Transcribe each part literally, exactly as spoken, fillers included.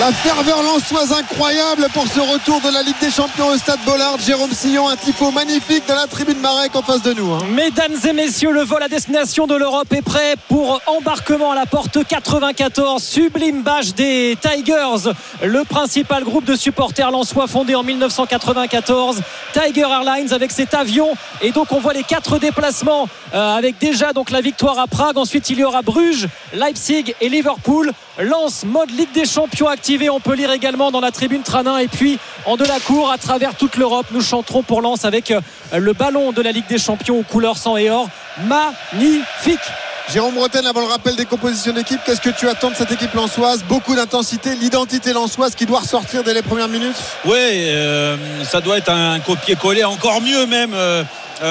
La ferveur lensoise incroyable pour ce retour de la Ligue des Champions au Stade Bollaert. Jérôme Sillon, un tifo magnifique de la tribune Marek en face de nous. Hein. Mesdames et messieurs, le vol à destination de l'Europe est prêt pour embarquement à la porte quatre-vingt-quatorze. Sublime badge des Tigers, le principal groupe de supporters lensois fondé en dix-neuf cent quatre-vingt-quatorze. Tiger Airlines avec cet avion. Et donc on voit les quatre déplacements euh, avec déjà donc la victoire à Prague. Ensuite il y aura Bruges, Leipzig et Liverpool. Lens, mode Ligue des Champions activé, on peut lire également dans la tribune Tranin. Et puis en de la cour à travers toute l'Europe, nous chanterons pour Lens avec le ballon de la Ligue des Champions aux couleurs sang et or. Magnifique. Jérôme Roten, avant le rappel des compositions d'équipe, qu'est-ce que tu attends de cette équipe lensoise? Beaucoup d'intensité, l'identité lensoise qui doit ressortir dès les premières minutes. Oui, euh, ça doit être un copier-coller, encore mieux même, euh,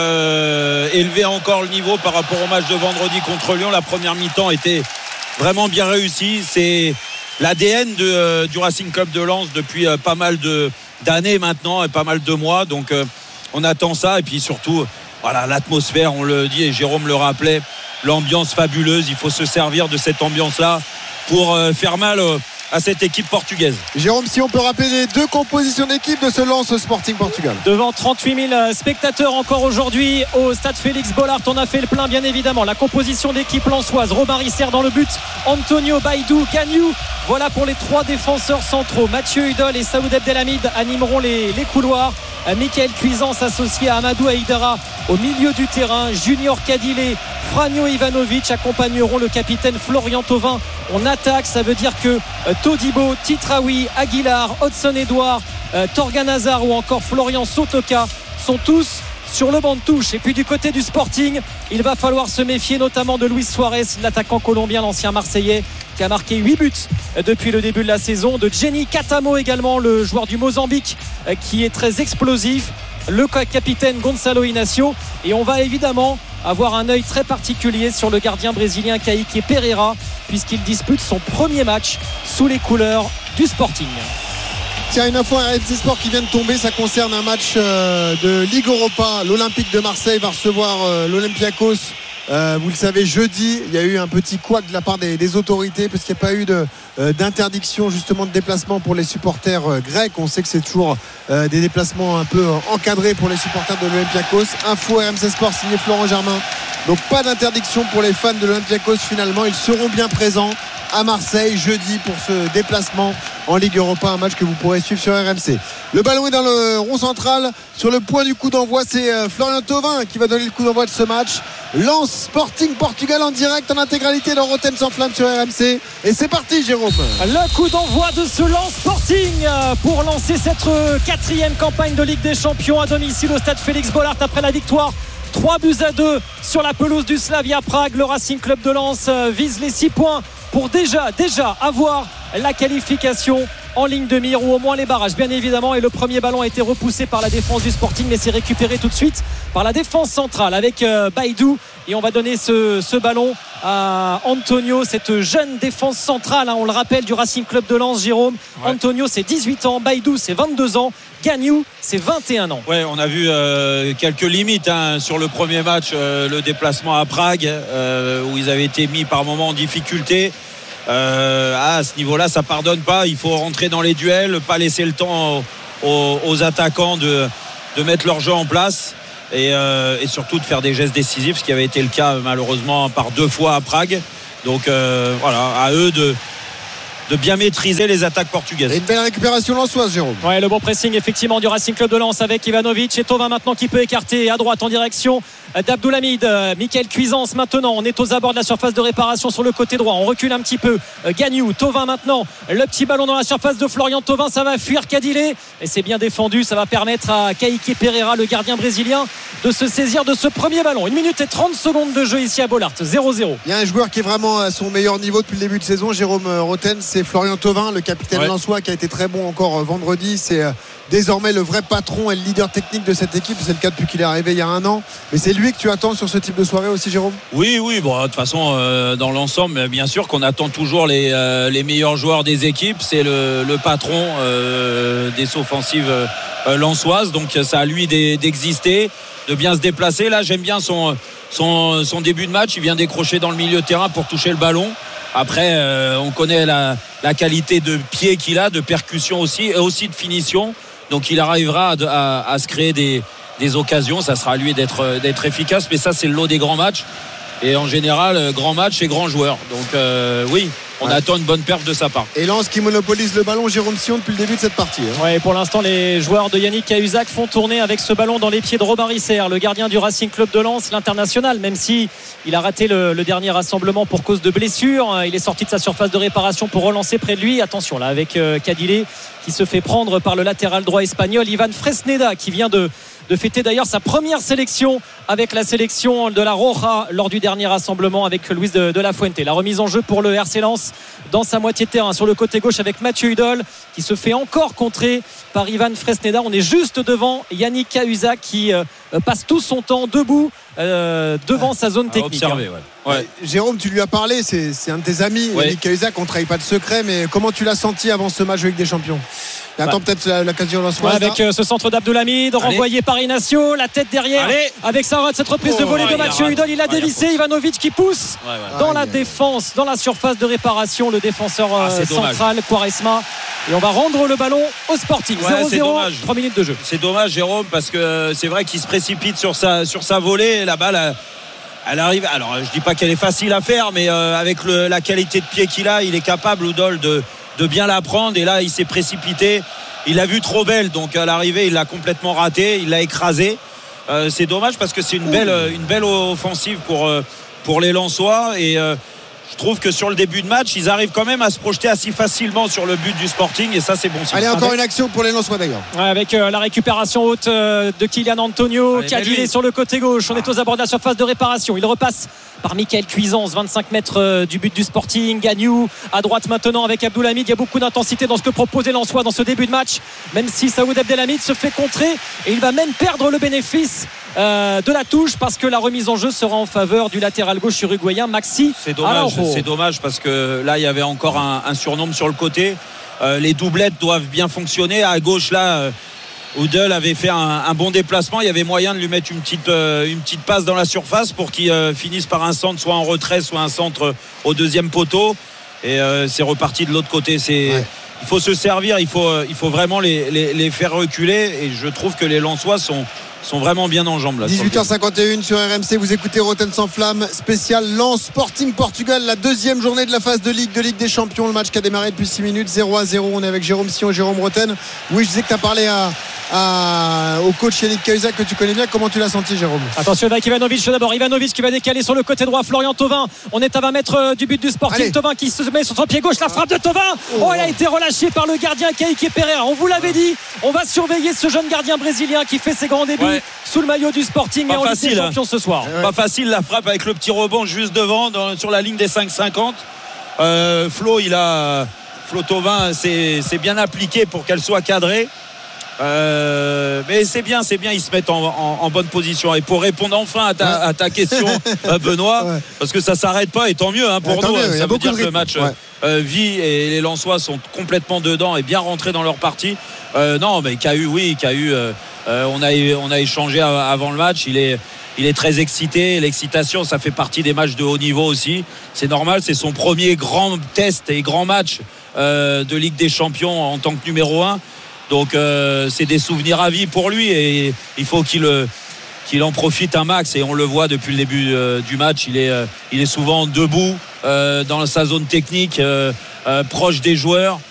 euh, élever encore le niveau par rapport au match de vendredi contre Lyon. La première mi-temps était vraiment bien réussie. C'est l'A D N de, euh, du Racing Club de Lens depuis euh, pas mal de, d'années maintenant et pas mal de mois. Donc euh, on attend ça. Et puis surtout, voilà, l'atmosphère, on le dit et Jérôme le rappelait, l'ambiance fabuleuse. Il faut se servir de cette ambiance-là pour euh, faire mal euh, à cette équipe portugaise. Jérôme, si on peut rappeler les deux compositions d'équipe de ce Lens Sporting Portugal. Devant trente-huit mille spectateurs encore aujourd'hui au stade Félix Bollaert, on a fait le plein bien évidemment. La composition d'équipe lensoise: Robin Risser dans le but, Antonio Baidou, Gagnou. Voilà pour les trois défenseurs centraux. Mathieu Hudol et Saoud Abdelhamid animeront les, les couloirs. Michael Cuisance associé à Amadou Aïdara au milieu du terrain. Junior Kadile, Franjo Ivanovic accompagneront le capitaine Florian Thauvin. On attaque, ça veut dire que euh, Todibo, Titraoui, Aguilar, Hudson-Edouard, euh, Torgan Hazard ou encore Florian Sotoka sont tous sur le banc de touche. Et puis du côté du Sporting, il va falloir se méfier notamment de Luis Suarez, l'attaquant colombien, l'ancien Marseillais, qui a marqué huit buts depuis le début de la saison. De Jenny Catamo également, le joueur du Mozambique, qui est très explosif. Le capitaine Gonçalo Inácio. Et on va évidemment avoir un œil très particulier sur le gardien brésilien Kaique Pereira, puisqu'il dispute son premier match sous les couleurs du Sporting. Tiens, une info à R M C Sport qui vient de tomber, ça concerne un match euh, de Ligue Europa. L'Olympique de Marseille va recevoir euh, l'Olympiakos. Euh, vous le savez, jeudi, il y a eu un petit couac de la part des, des autorités parce qu'il n'y a pas eu de, euh, d'interdiction justement de déplacement pour les supporters euh, grecs. On sait que c'est toujours euh, des déplacements un peu euh, encadrés pour les supporters de l'Olympiakos. Info R M C Sport signé Florent Germain. Donc pas d'interdiction pour les fans de l'Olympiakos finalement. Ils seront bien présents à Marseille jeudi pour ce déplacement en Ligue Europa, un match que vous pourrez suivre sur R M C. Le ballon est dans le rond central, sur le point du coup d'envoi, c'est Florian Thauvin qui va donner le coup d'envoi de ce match. Lens Sporting Portugal en direct en intégralité dans Roten sans flamme sur R M C, et c'est parti Jérôme. Le coup d'envoi de ce Lens Sporting pour lancer cette quatrième campagne de Ligue des Champions à domicile au stade Félix Bollaert après la victoire trois buts à deux sur la pelouse du Slavia Prague. Le Racing Club de Lens vise les six points pour déjà, déjà avoir la qualification en ligne de mire ou au moins les barrages bien évidemment. Et le premier ballon a été repoussé par la défense du Sporting, mais c'est récupéré tout de suite par la défense centrale avec euh, Baidou, et on va donner ce, ce ballon à Antonio, cette jeune défense centrale, hein, on le rappelle, du Racing Club de Lens. Jérôme, ouais. Antonio c'est dix-huit ans, Baidou c'est vingt-deux ans, Gagnou c'est vingt et un ans. Ouais, on a vu euh, quelques limites hein, sur le premier match, euh, le déplacement à Prague euh, où ils avaient été mis par moments en difficulté. Euh, à ce niveau-là, ça pardonne pas. Il faut rentrer dans les duels, pas laisser le temps aux, aux, aux attaquants de, de mettre leur jeu en place et, euh, et surtout de faire des gestes décisifs, ce qui avait été le cas malheureusement par deux fois à Prague. Donc euh, voilà, à eux de de bien maîtriser les attaques portugaises. Et une belle récupération lensoise, Jérôme. Ouais, le bon pressing effectivement du Racing Club de Lens avec Ivanovic et Thauvin maintenant qui peut écarter à droite en direction d'Abdelhamid. Michael Cuisance maintenant, on est aux abords de la surface de réparation sur le côté droit, on recule un petit peu. Gagnou, Thauvin maintenant, le petit ballon dans la surface de Florian Thauvin, ça va fuir Kadile et c'est bien défendu, ça va permettre à Kaique Pereira, le gardien brésilien, de se saisir de ce premier ballon. une minute et trente secondes de jeu ici à Bollaert, zéro zéro. Il y a un joueur qui est vraiment à son meilleur niveau depuis le début de saison, Jérôme Roten, c'est Florian Thauvin, le capitaine ouais. lensois qui a été très bon encore vendredi. C'est désormais le vrai patron et le leader technique de cette équipe. C'est le cas depuis qu'il est arrivé il y a un an. Mais c'est lui que tu attends sur ce type de soirée aussi, Jérôme? Oui, oui. Bon, de toute façon, euh, dans l'ensemble, bien sûr qu'on attend toujours les, euh, les meilleurs joueurs des équipes. C'est le, le patron euh, des offensives euh, lensoises. Donc, c'est à lui d'exister, de bien se déplacer. Là, j'aime bien son, son, son début de match. Il vient décrocher dans le milieu de terrain pour toucher le ballon. Après, euh, on connaît la, la qualité de pied qu'il a, de percussion aussi, et aussi de finition. Donc il arrivera à, à, à se créer des, des occasions. Ça sera à lui d'être, d'être efficace. Mais ça, c'est le lot des grands matchs. Et en général, grand match et grand joueur. Donc euh, oui, on ouais. attend une bonne perf de sa part. Et Lens qui monopolise le ballon, Jérôme Sion, depuis le début de cette partie. Hein. Ouais, pour l'instant, les joueurs de Yannick Cahuzac font tourner avec ce ballon dans les pieds de Robin Risser, le gardien du Racing Club de Lens, l'international, même si il a raté le, le dernier rassemblement pour cause de blessure. Il est sorti de sa surface de réparation pour relancer près de lui. Attention là, avec euh, Cadilé qui se fait prendre par le latéral droit espagnol, Ivan Fresneda, qui vient de de fêter d'ailleurs sa première sélection avec la sélection de la Roja lors du dernier rassemblement avec Luis de, de la Fuente. La remise en jeu pour le R C Lens dans sa moitié de terrain sur le côté gauche avec Mathieu Hudol qui se fait encore contrer par Ivan Fresneda. On est juste devant Yannick Cahuzac qui euh, passe tout son temps debout euh, devant ouais. sa zone technique. Observer, ouais. Ouais. Jérôme, tu lui as parlé, c'est, c'est un de tes amis, ouais. Yannick Cahuzac, on ne trahit pas de secret, mais comment tu l'as senti avant ce match avec des champions? Il attend bah. peut-être l'occasion de ouais, avec euh, ce centre d'Abdelhamid renvoyé par Inacio, la tête derrière. Allez. Avec sa, cette reprise oh, de volée ouais, de Mathieu Hudol, il a dévissé ouais, Ivanovic qui pousse ouais, ouais. dans ah, la défense, dans la surface de réparation, le défenseur ah, euh, central Quaresma. Et on va rendre le ballon au Sporting. Ouais, zéro zéro, trois minutes de jeu. C'est dommage, Jérôme, parce que c'est vrai qu'il se précipite sur sa, sur sa volée et la balle elle, elle arrive. Alors je dis pas qu'elle est facile à faire, mais euh, avec le, la qualité de pied qu'il a, il est capable, Hudol, de, de bien la prendre. Et là il s'est précipité. Il l'a vu trop belle, donc à l'arrivée il l'a complètement raté, il l'a écrasé. Euh, c'est dommage parce que c'est une belle, une belle offensive pour, pour les Lensois. Et euh, je trouve que sur le début de match, ils arrivent quand même à se projeter assez facilement sur le but du Sporting, et ça c'est bon signe. Allez, encore avec... une action pour les Lensois d'ailleurs. Ouais, avec euh, la récupération haute euh, de Kylian Antonio, Cadilé sur le côté gauche. On est aux abords de la surface de réparation. Il repasse par Michael Cuisance, vingt-cinq mètres euh, du but du Sporting. Gagnou à droite maintenant avec Abdelhamid. Il y a beaucoup d'intensité dans ce que proposait Lensois dans ce début de match, même si Saoud Abdelhamid se fait contrer et il va même perdre le bénéfice euh, de la touche parce que la remise en jeu sera en faveur du latéral gauche uruguayen Maxi. C'est dommage, c'est dommage parce que là il y avait encore un, un surnombre sur le côté. Euh, les doublettes doivent bien fonctionner. À gauche là euh, Hudol avait fait un, un bon déplacement. Il y avait moyen de lui mettre une petite, euh, une petite passe dans la surface pour qu'il euh, finisse par un centre, soit en retrait, soit un centre au deuxième poteau. Et euh, c'est reparti de l'autre côté. C'est, ouais. Il faut se servir, il faut, il faut vraiment les, les, les faire reculer. Et je trouve que les Lensois sont, sont vraiment bien en jambes là. dix-huit heures cinquante et un sur R M C, vous écoutez Rotten sans flamme, spécial Lens Sporting Portugal, la deuxième journée de la phase de Ligue de Ligue des Champions. Le match qui a démarré depuis six minutes, zéro à zéro. On est avec Jérôme Sion et Jérôme Rotten. Oui, je disais que tu as parlé à, à, au coach Yannick Cahuzac que tu connais bien. Comment tu l'as senti, Jérôme? Attention avec Ivanovic d'abord. Ivanovic qui va décaler sur le côté droit. Florian Thauvin, on est à vingt mètres du but du Sporting. Allez. Thauvin qui se met sur son pied gauche, la frappe de Thauvin. Oh, oh, il a été relâché par le gardien Kaique Pereira. On vous l'avait dit, on va surveiller ce jeune gardien brésilien qui fait ses grands débuts ouais. sous le maillot du Sporting pas et en Ligue des Champions ce soir. Ouais. Pas facile la frappe avec le petit rebond juste devant dans, sur la ligne des cinq cinquante. Euh, Flo, il a Flo Thauvin, c'est, c'est bien appliqué pour qu'elle soit cadrée. Euh, mais c'est bien, c'est bien, ils se mettent en, en, en bonne position. Et pour répondre enfin à ta, ouais. à ta question, Benoît, ouais. parce que ça s'arrête pas, et tant mieux hein, pour ouais, nous. Mieux, ça veut dire que le match ouais. euh, vit et les Lensois sont complètement dedans et bien rentrés dans leur partie. Euh, non, mais Cahu, oui, Cahu, euh, euh, on a on a échangé avant le match. Il est il est très excité. L'excitation, ça fait partie des matchs de haut niveau aussi. C'est normal, c'est son premier grand test et grand match euh, de Ligue des Champions en tant que numéro un. Donc euh, c'est des souvenirs à vie pour lui et il faut qu'il, qu'il en profite un max. Et on le voit depuis le début euh, du match, il est, euh, il est souvent debout euh, dans sa zone technique, euh, euh, proche des joueurs.